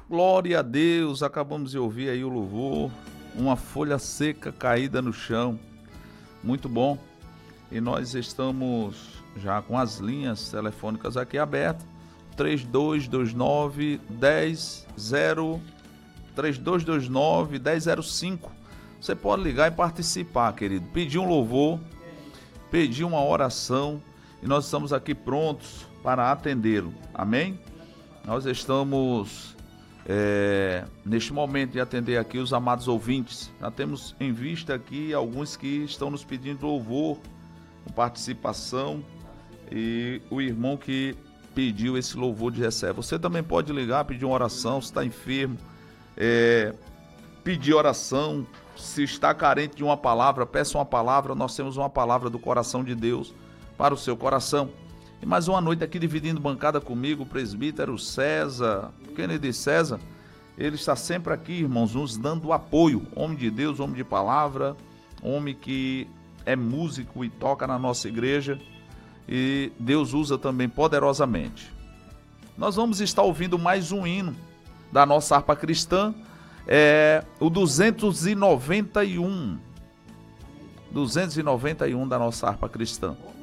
Glória a Deus, acabamos de ouvir aí o louvor, uma folha seca caída no chão, muito bom. E nós estamos já com as linhas telefônicas aqui abertas, 3229-1005. Você pode ligar e participar, querido, pedir um louvor, pedir uma oração, e nós estamos aqui prontos para atendê-lo, amém? Nós estamos neste momento de atender aqui os amados ouvintes. Já temos em vista aqui alguns que estão nos pedindo louvor, com participação, e o irmão que pediu esse louvor de reserva. Você também pode ligar, pedir uma oração, se está enfermo, pedir oração, se está carente de uma palavra, peça uma palavra. Nós temos uma palavra do coração de Deus para o seu coração. E mais uma noite aqui dividindo bancada comigo, o presbítero César, Kennedy César. Ele está sempre aqui, irmãos, nos dando apoio. Homem de Deus, homem de palavra, homem que é músico e toca na nossa igreja. E Deus usa também poderosamente. Nós vamos estar ouvindo mais um hino da nossa harpa cristã, o 291 da nossa harpa cristã.